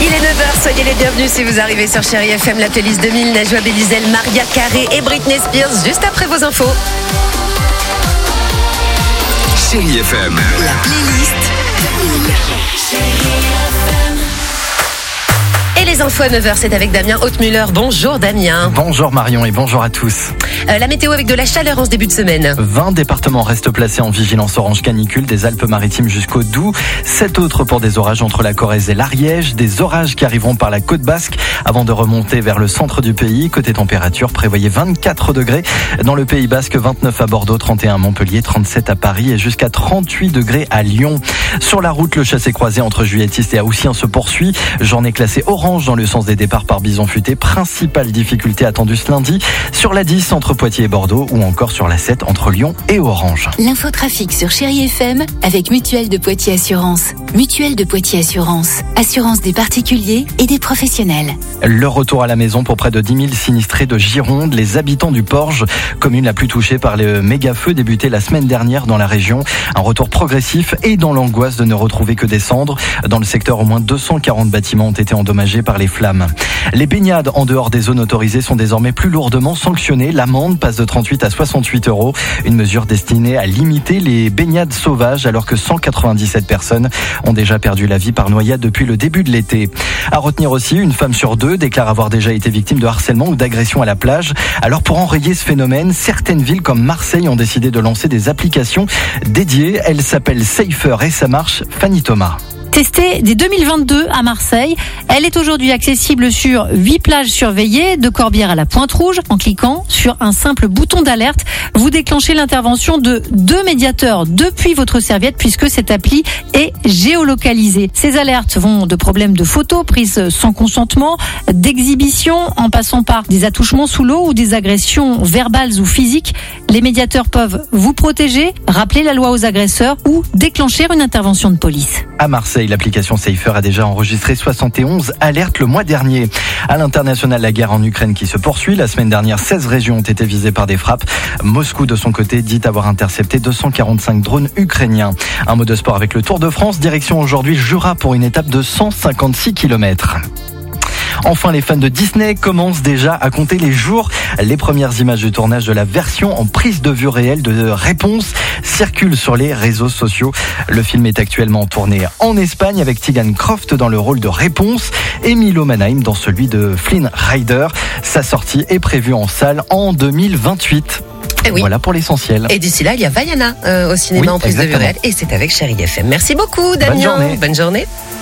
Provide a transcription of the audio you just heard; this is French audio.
Il est 9h, soyez les bienvenus si vous arrivez sur Chérie FM, la playlist 2000, Najwa Bélizel, Maria Carey et Britney Spears, juste après vos infos. Chérie FM, la playlist 2000. Et les infos à 9h, c'est avec Damien Hautmuller. Bonjour Damien. Bonjour Marion et bonjour à tous. La météo avec de la chaleur en ce début de semaine. 20 départements restent placés en vigilance orange canicule, des Alpes-Maritimes jusqu'au Doubs. 7 autres pour des orages entre la Corrèze et l'Ariège. Des orages qui arriveront par la côte basque avant de remonter vers le centre du pays. Côté température, prévoyez 24 degrés dans le Pays basque, 29 à Bordeaux, 31 à Montpellier, 37 à Paris et jusqu'à 38 degrés à Lyon. Sur la route, le chassé-croisé entre Juilletistes et Haussien se poursuit. Journée classée orange dans le sens des départs par bison futé. Principale difficulté attendue ce lundi sur la 10 entre Poitiers et Bordeaux ou encore sur la 7 entre Lyon et Orange. L'infotrafic sur Chérie FM avec Mutuelle de Poitiers Assurance. Mutuelle de Poitiers Assurance. Assurance des particuliers et des professionnels. Le retour à la maison pour près de 10 000 sinistrés de Gironde. Les habitants du Porge, commune la plus touchée par le méga-feu débuté la semaine dernière dans la région. Un retour progressif et dans l'angoisse de ne retrouver que des cendres. Dans le secteur, au moins 240 bâtiments ont été endommagés par les flammes. Les baignades en dehors des zones autorisées sont désormais plus lourdement sanctionnées. L'amende passe de 38 à 68 €. Une mesure destinée à limiter les baignades sauvages alors que 197 personnes ont déjà perdu la vie par noyade depuis le début de l'été. À retenir aussi, une femme sur deux déclare avoir déjà été victime de harcèlement ou d'agression à la plage. Alors pour enrayer ce phénomène, certaines villes comme Marseille ont décidé de lancer des applications dédiées. Elles s'appellent Safer et ça marche. Fanny Thomas. Testée dès 2022 à Marseille. Elle est aujourd'hui accessible sur 8 plages surveillées, de Corbière à la Pointe-Rouge. En cliquant sur un simple bouton d'alerte, vous déclenchez l'intervention de 2 médiateurs depuis votre serviette puisque cette appli est géolocalisée. Ces alertes vont de problèmes de photos prises sans consentement, d'exhibition en passant par des attouchements sous l'eau ou des agressions verbales ou physiques. Les médiateurs peuvent vous protéger, rappeler la loi aux agresseurs ou déclencher une intervention de police. À Marseille, l'application Safer a déjà enregistré 71 alertes le mois dernier. À l'international, la guerre en Ukraine qui se poursuit. La semaine dernière, 16 régions ont été visées par des frappes. Moscou, de son côté, dit avoir intercepté 245 drones ukrainiens. Un mot de sport avec le Tour de France. Direction aujourd'hui Jura pour une étape de 156 km. Enfin, les fans de Disney commencent déjà à compter les jours. Les premières images du tournage de la version en prise de vue réelle de Réponse circulent sur les réseaux sociaux. Le film est actuellement tourné en Espagne avec Tegan Croft dans le rôle de Réponse et Milo Manheim dans celui de Flynn Rider. Sa sortie est prévue en salle en 2028. Et oui. Voilà pour l'essentiel. Et d'ici là, il y a Vaiana au cinéma en prise de vue réelle et c'est avec Chérie FM. Merci beaucoup Damien. Bonne journée. Bonne journée.